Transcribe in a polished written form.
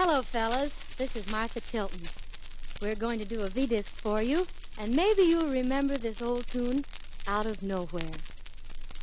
Hello, fellas. This is Martha Tilton. We're going to do a V-disc for you, and maybe you'll remember this old tune, Out of Nowhere.